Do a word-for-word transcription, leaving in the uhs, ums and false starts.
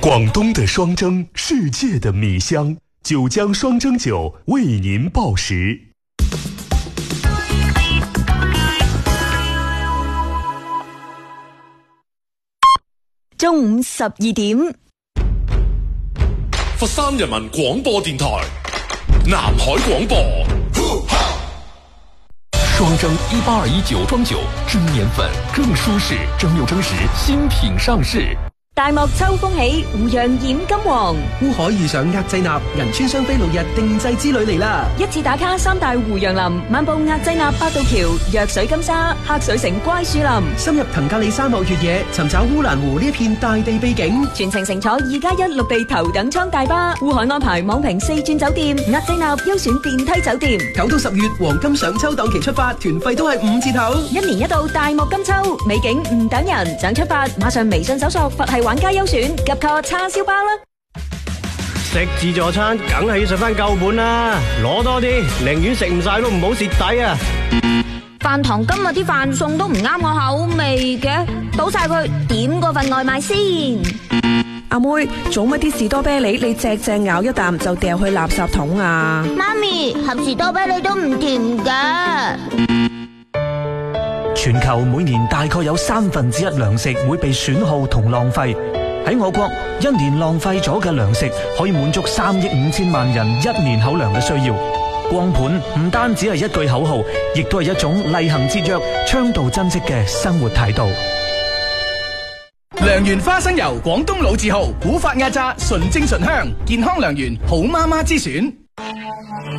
廣東的雙蒸，世界的米香，九江雙蒸酒為您報時。 中午十二點， 佛山人民廣播電台南海廣播。 雙蒸一八二一酒莊酒，蒸年份更舒適，蒸餾蒸時新品上市。 大漠秋風起，湖洋染金黃。 烏海遇上額濟納銀川雙飛六日定製之旅嚟啦！ 一次打卡三大湖洋林，漫步額濟納八道橋、藥水金沙、黑水城乖樹林， 深入騰格里沙漠越野，尋找烏蘭湖呢一片大地秘景。 全程乘坐二加一陸地頭等艙大巴，烏海安排網評四鑽酒店，額濟納優選電梯酒店。 九到十月黃金賞秋檔期出發，團費都係五折頭。 一年一度大漠金秋，美景唔等人，想出發馬上微信搜索佛系玩家優選，及個叉燒包啦！ 食自助餐梗係要食翻夠本啦，攞多啲，寧願食唔晒都唔好蝕底啊！ 飯堂今日啲飯餸都唔啱我口味嘅，倒晒佢，點過份外賣先。 阿妹，做乜啲士多啤梨你隻隻咬一啖就掉去垃圾桶啊？ 媽咪，盒士多啤梨都唔甜噶。 全球每年大概有三分之一糧食會被損耗同浪費。喺我國，一年浪費咗嘅糧食可以滿足三億五千萬人一年口糧嘅需要。光盤唔單止係一句口號，亦都係一種厲行節約、倡導珍惜嘅生活態度。 良緣花生油，廣東老字號，古法壓榨，純正醇香，健康良緣，好媽媽之選。